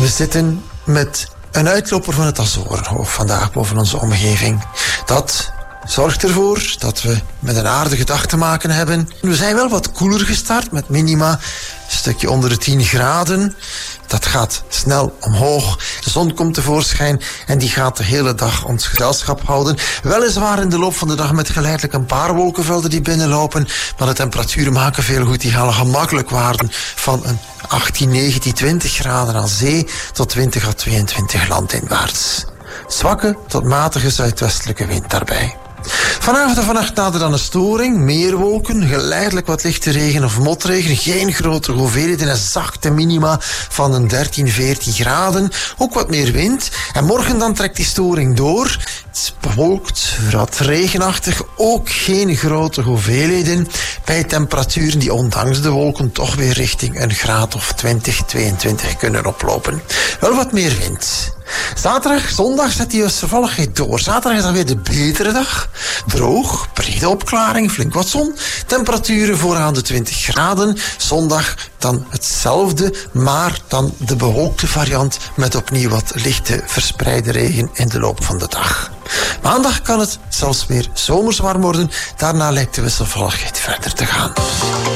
We zitten met een uitloper van het Azorenhoofd vandaag boven onze omgeving. Dat zorgt ervoor dat we met een aardige dag te maken hebben. We zijn wel wat koeler gestart met minima een stukje onder de 10 graden. Dat gaat snel omhoog. De zon komt tevoorschijn en die gaat de hele dag ons gezelschap houden. Weliswaar in de loop van de dag met geleidelijk een paar wolkenvelden die binnenlopen. Maar de temperaturen maken veel goed. Die halen gemakkelijk waarden van een 18, 19, 20 graden aan zee tot 20 à 22 landinwaarts. Zwakke tot matige zuidwestelijke wind daarbij. Vanavond en vannacht nader dan een storing, meer wolken, geleidelijk wat lichte regen of motregen, geen grote hoeveelheden en zachte minima van een 13, 14 graden, ook wat meer wind. En morgen dan trekt die storing door. Het is bewolkt, wat regenachtig, ook geen grote hoeveelheden, bij temperaturen die ondanks de wolken toch weer richting een graad of 20, 22 kunnen oplopen. Wel wat meer wind. Zaterdag, zondag zet die wisselvalligheid door. Zaterdag is dan weer de betere dag. Droog, brede opklaring, flink wat zon. Temperaturen vooraan de 20 graden. Zondag dan hetzelfde, maar dan de bewolkte variant met opnieuw wat lichte verspreide regen in de loop van de dag. Maandag kan het zelfs weer zomers warm worden. Daarna lijkt de wisselvalligheid verder te gaan.